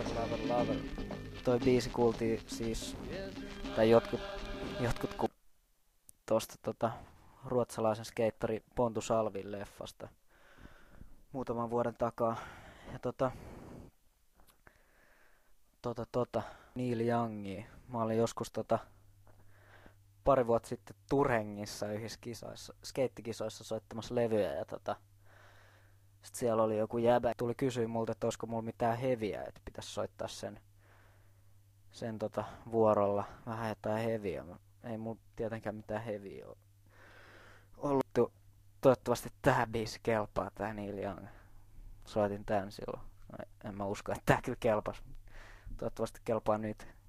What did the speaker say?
Lover. Toi biisi kuultiin siis, tai jotkut tosta ruotsalaisen skeittari Pontus Alvin leffasta muutaman vuoden takaa. Ja Neil Youngia. Mä olin joskus pari vuotta sitten Turhengissa yhdessä skeittikisoissa soittamassa levyjä ja sit siellä oli joku jäbä. Tuli kysyä multa, että olisiko mulla mitään heviä, että pitäisi soittaa sen vuorolla vähän jotain heviä. Ei mulla tietenkään mitään heviä ole ollut. Toivottavasti tää biisi kelpaa, tää Neil Young. Soitin tän silloin. En mä usko, että tää kyllä kelpas. Toivottavasti kelpaa nyt.